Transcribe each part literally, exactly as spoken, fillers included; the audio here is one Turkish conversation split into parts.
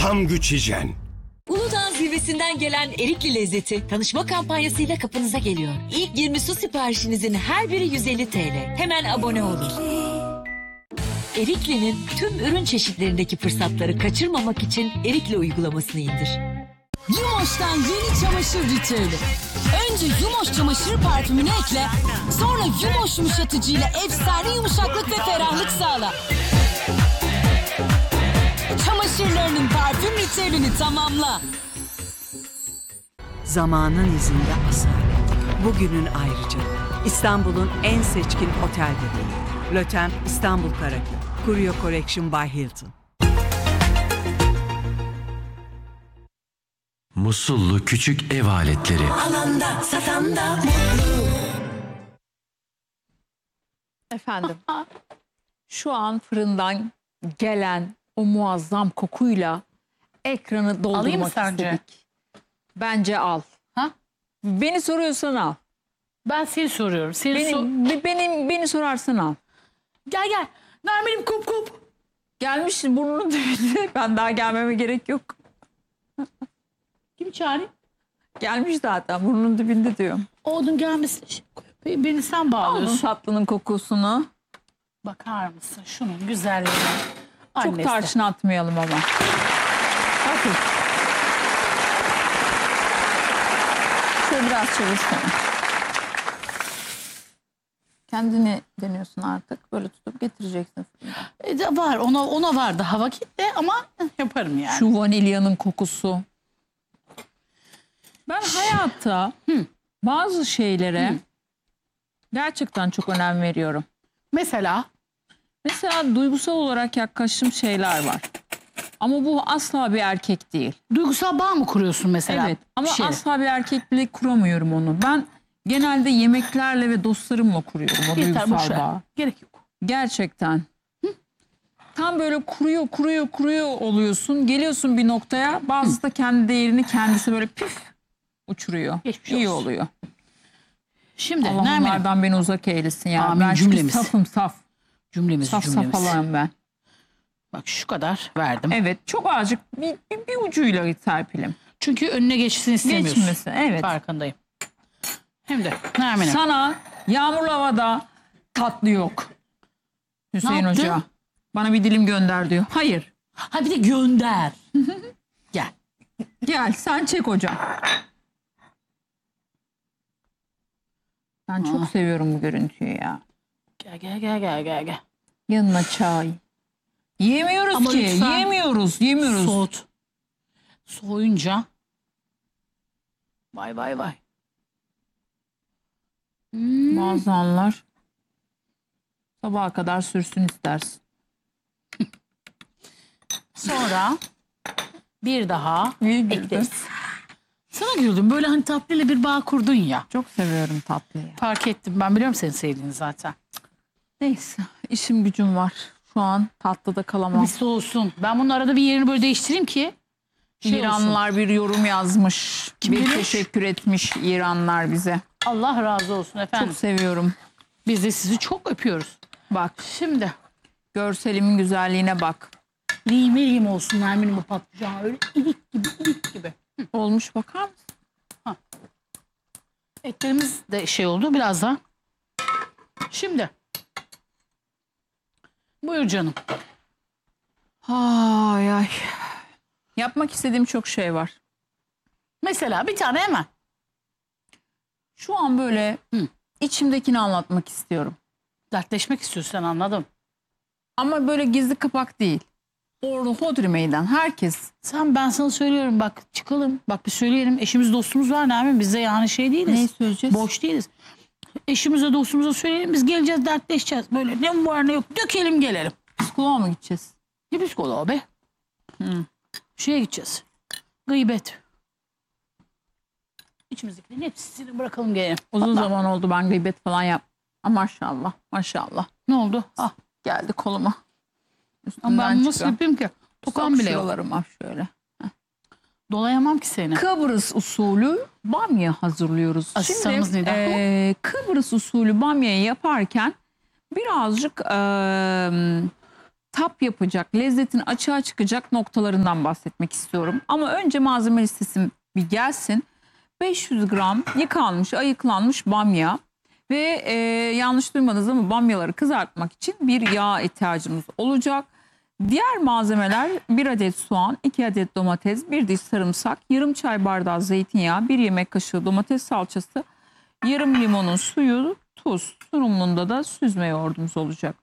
tam güç hijyen. Uludağ zirvesinden gelen erikli lezzeti tanışma kampanyasıyla kapınıza geliyor. İlk yirmi su siparişinizin her biri yüz elli TL. Hemen abone olun. Erikli'nin tüm ürün çeşitlerindeki fırsatları kaçırmamak için Erikli uygulamasını indir. Yumoş'tan yeni çamaşır ritüeli. Önce Yumoş çamaşır parfümünü ekle, sonra Yumoş yumuşatıcıyla efsane yumuşaklık ve ferahlık sağla. Çamaşırlarının parfüm ritüelini tamamla. Zamanın izinde asalet. Bugünün ayrıcalığı. İstanbul'un en seçkin otel bebeği. Lotem İstanbul Karaköy. Curio Collection by Hilton. Musullu küçük ev aletleri. Alanda, satanda mutlu. Efendim, şu an fırından gelen o muazzam kokuyla ekranı Alayım mı doldurmak sence? istedik. Bence al. Ha? Beni soruyorsan al. Ben seni soruyorum. Seni Beni, sor... be- beni, beni sorarsan al. Gel gel. Nermin'im kop kop. Gelmiş burnunun dibinde. Ben daha gelmeme gerek yok. Kim çağırayım? Gelmiş zaten burnunun dibinde diyorum. Oğlum gelmesin. Be- Beni sen Aldın bağlıyorsun. tatlının kokusunu. Bakar mısın şunun güzelliğine. Çok Annesi. tarçın atmayalım ama. Hafif. Şöyle biraz çevirsene. Kendini deniyorsun artık. Böyle tutup getireceksin. E, de var ona ona var daha vakit de ama yaparım yani. Şu vanilyanın kokusu. Ben hayatta bazı şeylere gerçekten çok önem veriyorum. Mesela Mesela duygusal olarak yaklaştığım şeyler var. Ama bu asla bir erkek değil. duygusal bağ mı kuruyorsun mesela? Evet ama bir şeyle? asla bir erkekle kuramıyorum onu. Ben genelde yemeklerle ve dostlarımla kuruyorum o Yeter boş duygusal ver. bağı. Gerek yok. Gerçekten. Tam böyle kuruyor kuruyor kuruyor oluyorsun. Geliyorsun bir noktaya, bazısı da kendi değerini kendisi böyle püf uçuruyor. Geçmiş İyi olsun. oluyor. Şimdi Allah Nermin'im onlardan beni uzak eylesin ya. Amin, Ben çünkü cümlemiz. safım saf. cümlemiz Saf cümlemiz. safalarım ben. Bak şu kadar verdim. Evet çok azıcık bir, bir, bir ucuyla serpilim. Çünkü önüne geçsin istemiyorsun. Geçmesin evet. Farkındayım. Hem de Nermin'im. Sana yağmurlu havada tatlı yok. Hüseyin yaptın? Hoca. Bana bir dilim gönder diyor. Hayır. Ha bir de gönder. Gel. Gel sen çek hocam. Ben çok Aa. seviyorum bu görüntüyü ya. Gel gel gel gel gel gel. Yanına çay. Yemiyoruz Ama ki. lütfen Yemiyoruz. Yemiyoruz. Soğut. Soğuyunca. Vay vay vay. Hmm. Bazı anlar sabaha kadar sürsün istersin. Sonra bir daha İyi güldün. ekleriz. Sana güldüm. Böyle hani tatlıyla bir bağ kurdun ya. Çok seviyorum tatlıyı. Fark ettim. Ben biliyorum senin sevdiğini zaten. Neyse işim gücüm var. Şu an tatlıda kalamam. Bir soğusun. Ben bunun arada bir yerini böyle değiştireyim ki şey İranlılar olsun. bir yorum yazmış. Kim bir demiş? teşekkür etmiş İranlılar bize. Allah razı olsun efendim. Çok seviyorum. Biz de sizi çok öpüyoruz. Bak Şimdi görselimin güzelliğine bak. lime lime olsun Nermin'in bu patlıcan. Öyle ilik gibi ilik gibi. Olmuş bakar mısın? Etlerimiz de şey oldu biraz daha. Şimdi. Buyur canım. Ay ay. Yapmak istediğim çok şey var. Mesela bir tane hemen. Şu an böyle Hı. içimdekini anlatmak istiyorum. Dertleşmek istiyorsan anladım. Ama böyle gizli kapak değil. Orada hodri meydan herkes. Sen ben sana söylüyorum bak çıkalım. Bak bir söyleyelim. Eşimiz dostumuz var Nermin. Biz de yani şey değiliz. Neyi söyleyeceğiz? Boş değiliz. Eşimize dostumuza söyleyelim. Biz geleceğiz dertleşeceğiz. Böyle ne var ne yok. Dökelim gelelim. Psikoloğa mı gideceğiz? Ne psikoloğu be? Hı. Şeye gideceğiz. Gıybet. İçimizdekilerin hepsini bırakalım gelelim. Uzun Allah. zaman oldu ben gıybet falan yap. Aa, maşallah maşallah. Ne oldu? Ah. Geldi koluma. Ama ben Üstünden nasıl çıkıyor. yapayım ki? Tokan bile yok. Şuralarıma şöyle. Dolayamam ki seni. Kıbrıs usulü bamya hazırlıyoruz. Asistanımız Şimdi Nida. e, Kıbrıs usulü bamyayı yaparken birazcık e, tap yapacak, lezzetin açığa çıkacak noktalarından bahsetmek istiyorum. Ama önce malzeme listesi bir gelsin. beş yüz gram yıkanmış, ayıklanmış bamya ve e, yanlış duymadınız ama bamyaları kızartmak için bir yağ ihtiyacımız olacak. Diğer malzemeler bir adet soğan, iki adet domates, bir diş sarımsak, yarım çay bardağı zeytinyağı, bir yemek kaşığı domates salçası, yarım limonun suyu, tuz. Sunumunda da süzme yoğurdumuz olacak.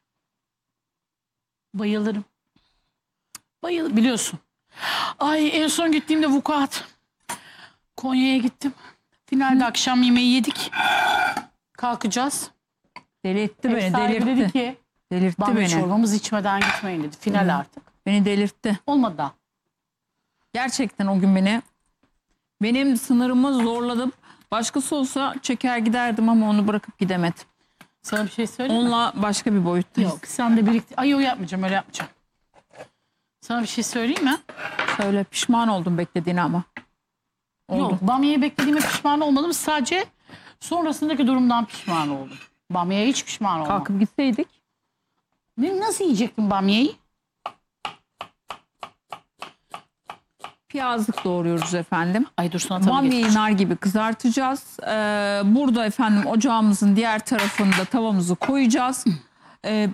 Bayılırım. Bayıl biliyorsun. Ay en son gittiğimde vukuat. Konya'ya gittim. Finalde akşam yemeği yedik. Kalkacağız. Delirtti Ev beni, sahibi delirtti. dedi ki Delirtti bamya beni. çorbamızı içmeden gitmeyin dedi. Final artık. Beni delirtti. Olmadı daha. Gerçekten o gün beni, benim sınırımı zorladım. Başkası olsa çeker giderdim ama onu bırakıp gidemedim. Sana bir şey söyleyeyim mi? Onunla başka bir boyuttayız. Yok sen de birlikte. Ay o yapmayacağım öyle yapmayacağım. Sana bir şey söyleyeyim mi? Söyle, pişman oldum beklediğine ama. Oldu. Yok bamyayı beklediğime pişman olmadım. Sadece sonrasındaki durumdan pişman oldum. Bamyaya hiç pişman olmadım. Kalkıp gitseydik. Ben nasıl yiyecektim bamyayı? Piyazlık doğruyoruz efendim. Ay dur sana tabii Bamyayı getireceğim. nar gibi kızartacağız. Ee, burada efendim ocağımızın diğer tarafında tavamızı koyacağız. Ee,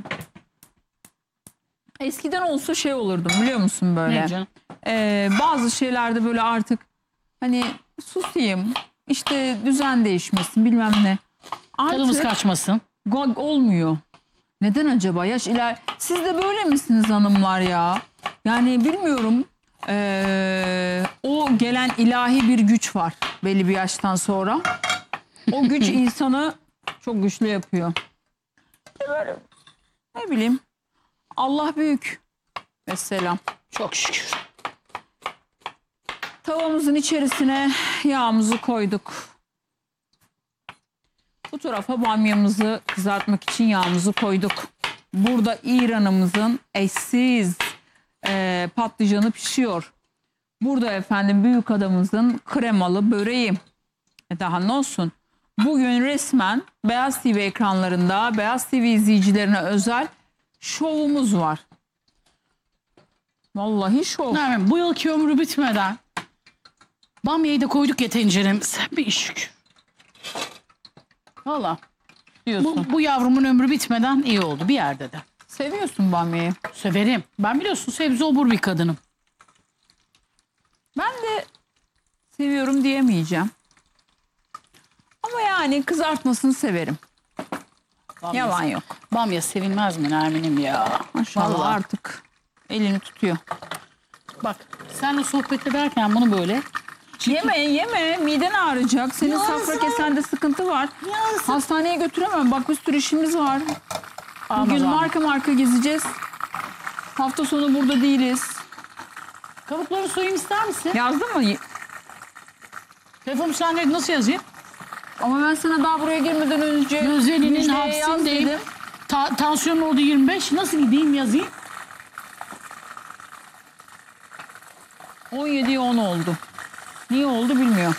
eskiden olsa şey olurdum biliyor musun böyle? Ne canım? Ee, bazı şeylerde böyle artık hani susayım, işte düzen değişmesin bilmem ne. Tadımız Artık kaçmasın. gag olmuyor. Neden acaba? Yaş iler. Siz de böyle misiniz hanımlar ya? Yani bilmiyorum. Ee, o gelen ilahi bir güç var belli bir yaştan sonra. O güç insanı çok güçlü yapıyor. Böyle, ne bileyim. Allah büyük. Mesela. Çok şükür. Tavamızın içerisine yağımızı koyduk. Bu tarafa bamyamızı kızartmak için yağımızı koyduk. Burada İran'ımızın eşsiz e, patlıcanı pişiyor. Burada efendim büyük adamımızın kremalı böreği. E daha ne olsun? Bugün resmen Beyaz T V ekranlarında Beyaz T V izleyicilerine özel şovumuz var. Vallahi şov. Nermin bu yılki ömrü bitmeden bamyayı da koyduk ya tenceremize. Bir şükür. Valla Diyorsun. bu, bu yavrumun ömrü bitmeden iyi oldu bir yerde de. Seviyorsun bamyayı. Severim. Ben biliyorsun sebze obur bir kadınım. Ben de seviyorum diyemeyeceğim. Ama yani kızartmasını severim. Bamya, Yalan yok. Bamya sevilmez mi Nermin'im ya? Maşallah Vallahi. artık elini tutuyor. Bak senle sohbet ederken bunu böyle Yeme yeme, miden ağrıyacak. Senin safra kesende sıkıntı var. Hastaneye götüremem. Bak bir sürü işimiz var. Bugün Ramazan. marka marka gezeceğiz. Hafta sonu burada değiliz. kabukları soyayım ister misin? Yazdın mı? Telefon sende nasıl yazayım? Ama ben sana daha buraya girmeden önce Gözlerinin müjdeye yaz hapsindeyim. dedim. Ta tansiyon oldu yirmi beş. Nasıl gideyim yazayım? on yediye on oldu. Niye oldu bilmiyorum.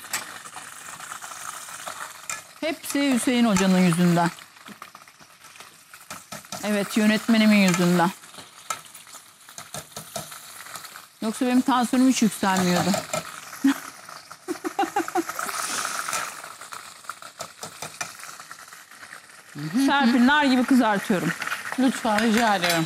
Hepsi Hüseyin Hoca'nın yüzünden. Evet, yönetmenimin yüzünden. Yoksa benim tansiyonum hiç yükselmiyordu. Serpil nar gibi kızartıyorum. Lütfen rica ediyorum.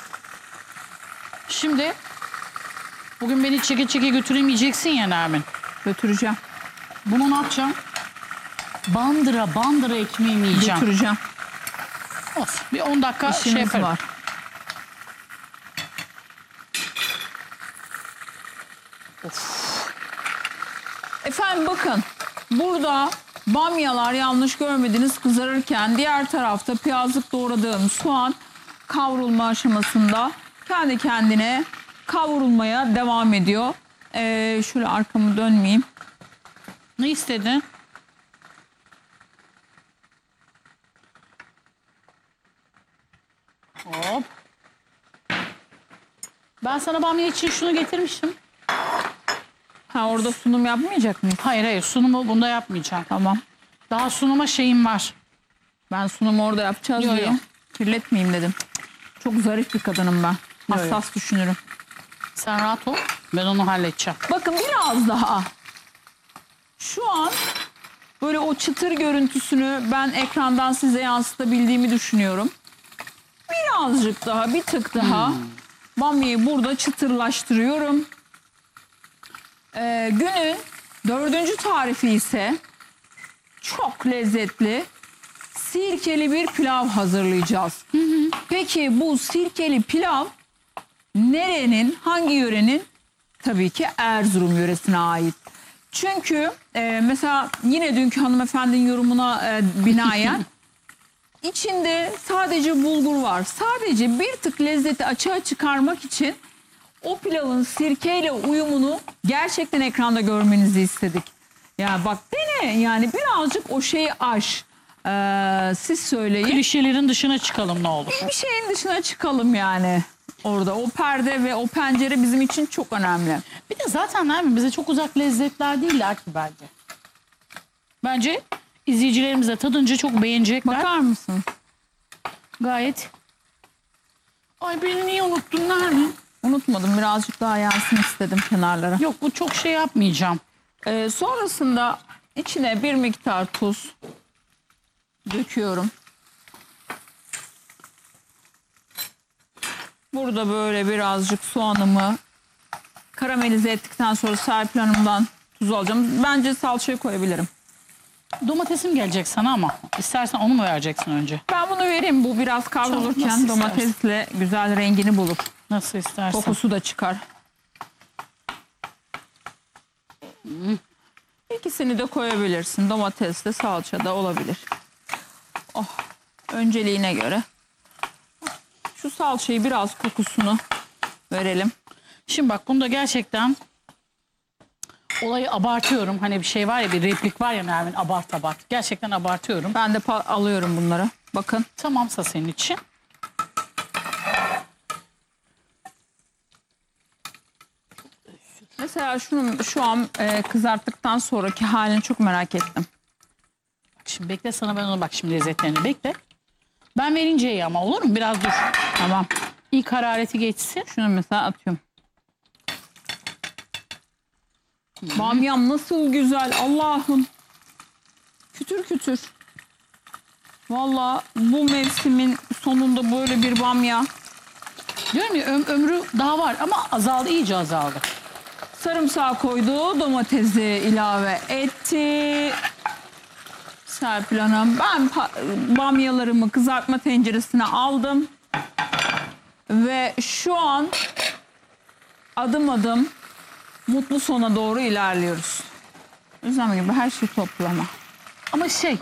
Şimdi bugün beni çeke çeke götüremeyeceksin ya Nermin. Götüreceğim. Bunu ne yapacağım? Bandıra bandıra ekmeğimi yiyeceğim. Götüreceğim. Of, bir on dakika şey İşimiz yaparım. var. Efendim bakın. Burada bamyalar yanlış görmediniz kızarırken diğer tarafta piyazlık doğradığım soğan kavrulma aşamasında kendi kendine kavrulmaya devam ediyor. Ee, şöyle arkamı dönmeyeyim. Ne istedin? Hop. Ben sana bamya için şunu getirmiştim. Ha, orada sunum yapmayacak mıyız? Hayır hayır sunumu bunda yapmayacağım. Tamam. Daha sunuma şeyim var. Ben sunumu orada yapacağız Yo, diye yo. kirletmeyeyim dedim. Çok zarif bir kadınım ben. Hassas düşünürüm. Sen rahat ol. Ben onu halledeceğim. Bakın biraz daha. Şu an böyle o çıtır görüntüsünü ben ekrandan size yansıtabildiğimi düşünüyorum. Birazcık daha, bir tık daha bamyayı burada çıtırlaştırıyorum. Ee, günün dördüncü tarifi ise çok lezzetli sirkeli bir pilav hazırlayacağız. Peki bu sirkeli pilav nerenin, hangi yörenin? Tabii ki Erzurum yöresine ait. Çünkü e, mesela yine dünkü hanımefendinin yorumuna e, binaen içinde sadece bulgur var. Sadece bir tık lezzeti açığa çıkarmak için o pilavın sirkeyle uyumunu gerçekten ekranda görmenizi istedik. Ya bak dene, yani birazcık o şeyi aş. Ee, siz söyleyin. Klişelerin dışına çıkalım ne olur. Bir şeyin dışına çıkalım yani. Orada o perde ve o pencere bizim için çok önemli. Bir de zaten Nermin bize çok uzak lezzetler değiller ki bence. Bence izleyicilerimiz de tadınca çok beğenecekler. Bakar mısın? Gayet. Ay beni niye unuttun Nermin? Unutmadım, birazcık daha yansın istedim kenarlara. Yok bu çok şey yapmayacağım. Ee, sonrasında içine bir miktar tuz döküyorum. Burada böyle birazcık soğanımı karamelize ettikten sonra Serpil Hanım'dan tuz alacağım. Bence salçayı koyabilirim. Domatesim gelecek sana ama istersen onu mu vereceksin önce? Ben bunu vereyim. Bu biraz kavrulurken Nasıl domatesle güzel rengini bulur. Nasıl istersen. Kokusu da çıkar. İkisini de koyabilirsin. Domates de salça da olabilir. Oh, önceliğine göre. Şu salçayı biraz kokusunu verelim. Şimdi bak bunda gerçekten olayı abartıyorum. Hani bir şey var ya, bir replik var ya Nermin, abart abart. Gerçekten abartıyorum. Ben de alıyorum bunları. Bakın. Tamamsa senin için. Mesela şunu şu an e, kızarttıktan sonraki halini çok merak ettim. Şimdi bekle, sana ben onu bak şimdi lezzetlerini bekle. Ben verince iyi ama olur mu? Biraz dur. Tamam. İlk harareti geçsin. Şunu mesela atıyorum. Bamyam nasıl güzel Allah'ım. Kütür kütür. Vallahi bu mevsimin sonunda böyle bir bamya. Diyorum ya öm- ömrü daha var ama azaldı, iyice azaldı. Sarımsağı koydu, domatesi ilave etti. Serpil Hanım, ben bamyalarımı kızartma tenceresine aldım. Ve şu an adım adım mutlu sona doğru ilerliyoruz. Özlem gibi her şey toplama. Ama şey,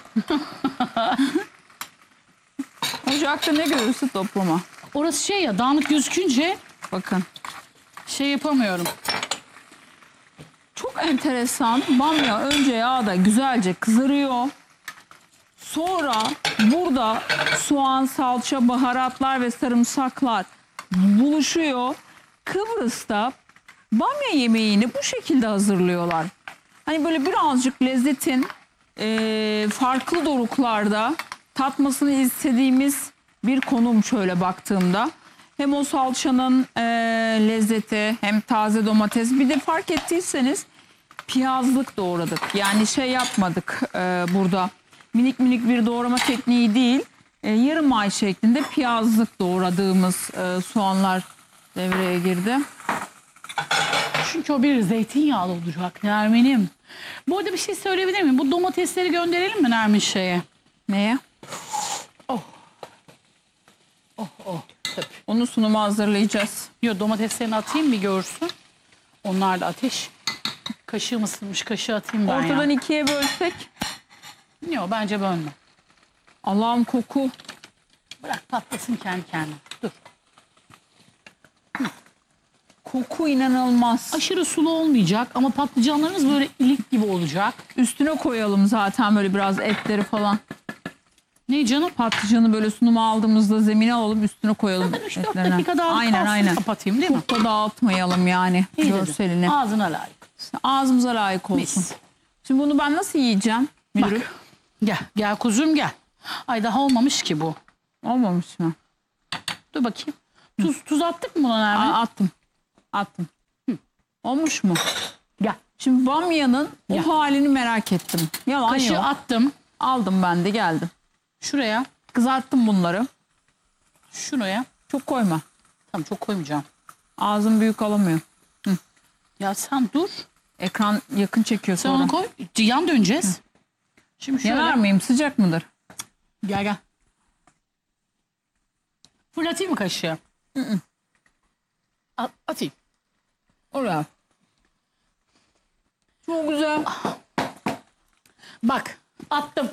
Ocakta ne görürse toplama. orası şey ya, dağınık gözükünce Bakın. şey yapamıyorum. Çok enteresan. Bamya önce yağda güzelce kızarıyor. Sonra burada soğan, salça, baharatlar ve sarımsaklar buluşuyor. Kıbrıs'ta bamya yemeğini bu şekilde hazırlıyorlar. Hani böyle birazcık lezzetin e, farklı doruklarda tatmasını istediğimiz bir konum şöyle baktığımda. Hem o salçanın e, lezzeti, hem taze domates. Bir de fark ettiyseniz piyazlık doğradık. Yani şey yapmadık e, burada. Minik minik bir doğrama tekniği değil. E, yarım ay şeklinde piyazlık doğradığımız e, soğanlar devreye girdi. Çünkü o bir zeytinyağlı olacak Nermin'im. Bu arada bir şey söyleyebilir miyim? Bu domatesleri gönderelim mi Nermin şeye? Neye? Oh. Oh oh. Tabii. Onu sunuma hazırlayacağız. Yo, domateslerini atayım bir görsün. Onlar da ateş. Kaşığım ısınmış, kaşığı atayım ben Ortadan ya. ikiye bölsek. Yok bence bölme. Allah'ım koku. Bırak patlasın kendi kendine. Dur. Koku inanılmaz. Aşırı sulu olmayacak ama patlıcanlarımız böyle ilik gibi olacak. Üstüne koyalım zaten böyle biraz etleri falan. Ne canım? Patlıcanı böyle sunuma aldığımızda zemine alalım, üstüne koyalım Zaten üç dört etlerine. dakika daha Aynen kalsın, aynen. kapatayım değil mi? Çok da dağıtmayalım yani İyi dedin. görselini. Ağzına layık. Ağzımıza layık olsun. Mis. Şimdi bunu ben nasıl yiyeceğim müdürüm? Bak. Gel, gel kuzum gel. Ay daha olmamış ki bu. Olmamış mı? Dur bakayım. Tuz tuz attık mı buna Nermin? Aa, attım. Attım. Olmuş mu? Gel. Şimdi bamyanın Ya. o halini merak ettim. Yalan Kaşığı yok. attım. Aldım ben de geldim. Şuraya. Kızarttım bunları. Şuraya. Çok koyma. Tamam çok koymayacağım. Ağzım büyük alamıyor. Ya sen dur. Ekran yakın çekiyor Sen sonra. onu koy. Yan döneceğiz. Şimdi şöyle. Yanar mıyım? Sıcak mıdır? Gel gel. Fırlatayım mı kaşığı? At, atayım. Oraya. Çok güzel. Bak attım.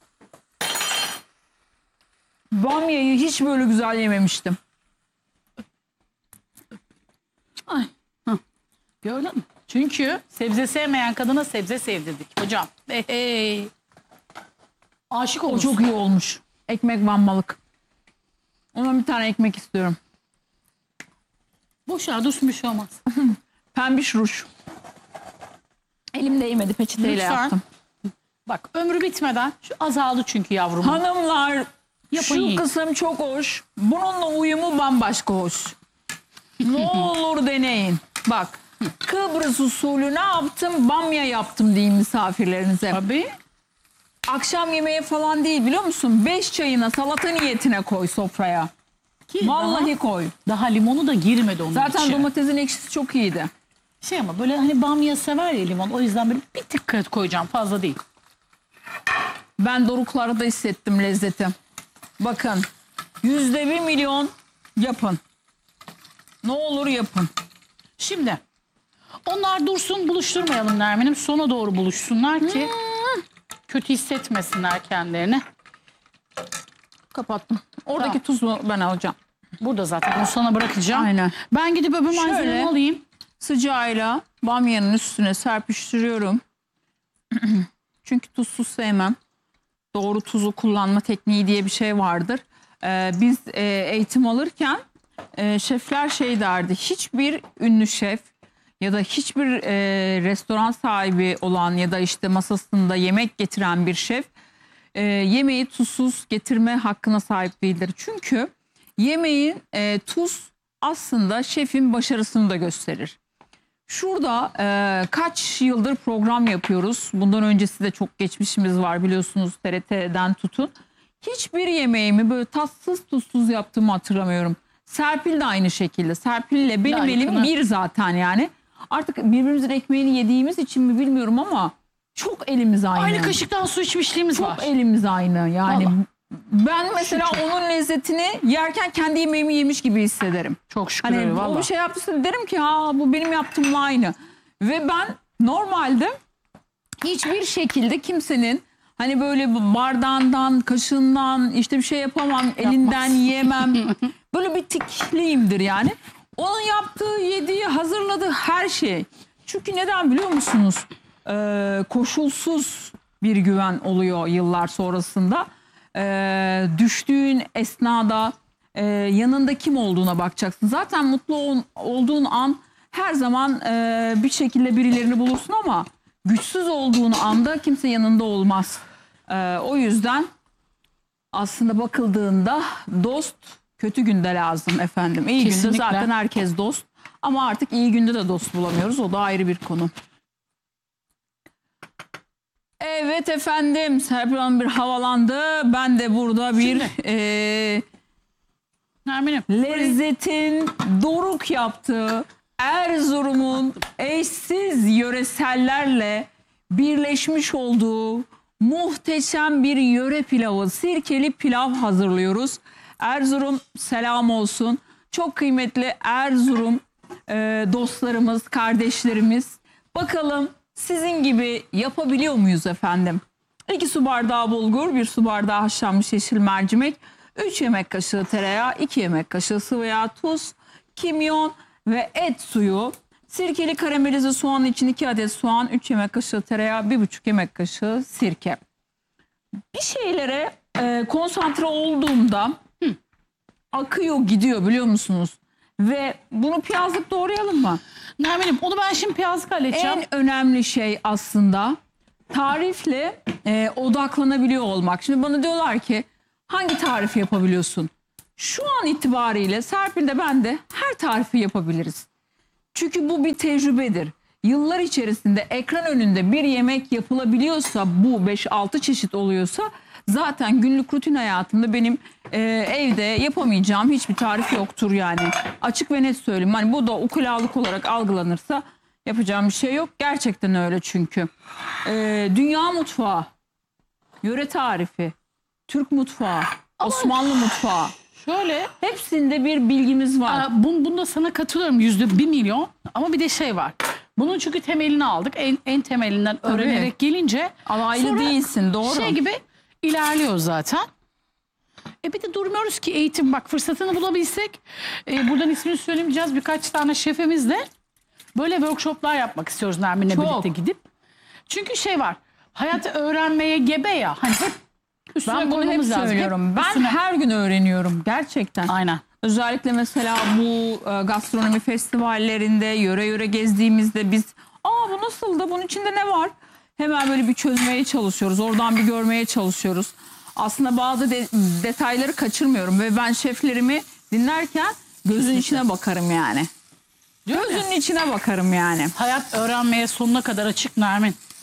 Bamyayı hiç böyle güzel yememiştim. Ay. Hı. Gördün mü? Çünkü sebze sevmeyen kadına sebze sevdirdik hocam. Hey, hey. Aşık O olursun. çok iyi olmuş. Ekmek banmalık. Ona bir tane ekmek istiyorum. Boş ver dursun bir şey olmaz. Pembiş ruj. Elim değmedi, peçeteyle Lütfen. yaptım. Bak ömrü bitmeden şu azaldı çünkü yavrum. Hanımlar Yapın şu yiyin. kısım çok hoş. Bununla uyumu bambaşka hoş. Ne olur deneyin. Bak Kıbrıs usulü ne yaptım? Bamya yaptım diyeyim misafirlerinize. Tabii. Akşam yemeği falan değil biliyor musun? Beş çayına salata niyetine koy sofraya. Ki Vallahi daha, koy. daha limonu da girmedi onun Zaten içine. domatesin ekşisi çok iyiydi. Şey ama böyle hani bamya sever ya limon. O yüzden böyle bir tık kat koyacağım. Fazla değil. Ben doruklarda hissettim lezzeti. Bakın yüzde bir milyon yapın. Ne olur yapın. Şimdi onlar dursun buluşturmayalım Nermin'im. Sona doğru buluşsunlar ki kötü hissetmesinler kendilerini. Kapattım. Oradaki Tamam. tuzu ben alacağım. Burada zaten onu sana bırakacağım. Aynen. Ben gidip öbür Şöyle. malzemeyi alayım. Sıcağıyla bamyanın üstüne serpiştiriyorum. Çünkü tuzsuz sevmem. Doğru tuzu kullanma tekniği diye bir şey vardır. Ee, biz e, eğitim alırken e, şefler şey derdi. Hiçbir ünlü şef ya da hiçbir e, restoran sahibi olan ya da işte masasında yemek getiren bir şef e, yemeği tuzsuz getirme hakkına sahip değildir. Çünkü yemeğin e, tuz aslında şefin başarısını da gösterir. Şurada e, kaç yıldır program yapıyoruz. Bundan öncesi de çok geçmişimiz var biliyorsunuz T R T'den tutun. Hiçbir yemeğimi böyle tatsız tuzsuz yaptığımı hatırlamıyorum. Serpil de aynı şekilde. Serpil ile benim Layıkını. elim bir zaten yani. Artık birbirimizin ekmeğini yediğimiz için mi bilmiyorum ama çok elimiz aynı. Aynı kaşıktan su içmişliğimiz Çok var. elimiz aynı yani. Vallahi. Ben mesela onun lezzetini yerken kendi yemeğimi yemiş gibi hissederim. Çok şükür Hani öyle o valla. bir şey yaptıysa derim ki ha bu benim yaptığımla aynı. Ve ben normalde hiçbir şekilde kimsenin hani böyle bardağından, kaşığından işte bir şey yapamam, elinden yiyemem. Böyle bir tikliyimdir yani. Onun yaptığı, yediği, hazırladığı her şey. Çünkü neden biliyor musunuz? Ee, koşulsuz bir güven oluyor yıllar sonrasında. Ee, düştüğün esnada e, yanında kim olduğuna bakacaksın. Zaten mutlu ol, olduğun an her zaman e, bir şekilde birilerini bulursun ama güçsüz olduğun anda kimse yanında olmaz. Ee, o yüzden aslında bakıldığında dost kötü günde lazım efendim. İyi günde Kesinlikle. zaten herkes dost ama artık iyi günde de dost bulamıyoruz. O da ayrı bir konu. Evet efendim Serpil Hanım bir havalandı. Ben de burada bir Şimdi. e, Nermin'im. lezzetin doruk yaptığı Erzurum'un eşsiz yöresellerle birleşmiş olduğu muhteşem bir yöre pilavı, sirkeli pilav hazırlıyoruz. Erzurum selam olsun. Çok kıymetli Erzurum e, dostlarımız, kardeşlerimiz. Bakalım sizin gibi yapabiliyor muyuz efendim? iki su bardağı bulgur, bir su bardağı haşlanmış yeşil mercimek, üç yemek kaşığı tereyağı, iki yemek kaşığı sıvı yağ, tuz, kimyon ve et suyu. Sirkeli karamelize soğan için iki adet soğan, üç yemek kaşığı tereyağı, bir buçuk yemek kaşığı sirke. Bir şeylere e, konsantre olduğumda hı, akıyor gidiyor biliyor musunuz? Ve bunu piyazlık doğrayalım mı? Nermin'im onu ben şimdi piyazlık halledeceğim. En önemli şey aslında tarifle e, odaklanabiliyor olmak. Şimdi bana diyorlar ki hangi tarifi yapabiliyorsun? Şu an itibariyle Serpil de ben de her tarifi yapabiliriz. Çünkü bu bir tecrübedir. Yıllar içerisinde ekran önünde bir yemek yapılabiliyorsa, bu beş altı çeşit oluyorsa, zaten günlük rutin hayatımda benim e, evde yapamayacağım hiçbir tarif yoktur yani. Açık ve net söyleyeyim. Hani bu da ukulalık olarak algılanırsa yapacağım bir şey yok. Gerçekten öyle çünkü. E, dünya mutfağı, yöre tarifi, Türk mutfağı, Osmanlı mutfağı. Şöyle Hepsinde bir bilgimiz var. Aa, bun, bunda sana katılıyorum yüzde bir milyon ama bir de şey var. Bunun çünkü temelini aldık. En, en temelinden Tabii. öğrenerek gelince Alaylı sonra değilsin, doğru. şey gibi ilerliyor zaten. E bir de durmuyoruz ki eğitim, bak fırsatını bulabilsek. E, buradan ismini söylemeyeceğiz, birkaç tane şefimizle böyle workshoplar yapmak istiyoruz Nermin'le Çok. birlikte gidip. Çünkü şey var, hayatı öğrenmeye gebe ya. Hani hep üstüne Ben bunu hep koymamız lazım. söylüyorum. Hep Ben üstüne- her gün öğreniyorum gerçekten. Aynen. Özellikle mesela bu e, gastronomi festivallerinde yöre yöre gezdiğimizde biz aa bu nasıl da bunun içinde ne var? Hemen böyle bir çözmeye çalışıyoruz. Oradan bir görmeye çalışıyoruz. Aslında bazı de- detayları kaçırmıyorum ve ben şeflerimi dinlerken gözün içine bakarım yani. Diyor ya, Gözünün içine bakarım yani. hayat öğrenmeye sonuna kadar açık Nermin.